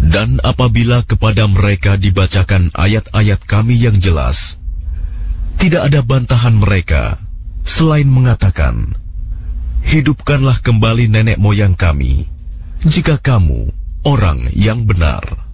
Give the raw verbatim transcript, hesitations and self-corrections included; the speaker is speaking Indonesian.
Dan apabila kepada mereka dibacakan ayat-ayat kami yang jelas, tidak ada bantahan mereka selain mengatakan, hidupkanlah kembali nenek moyang kami, jika kamu orang yang benar.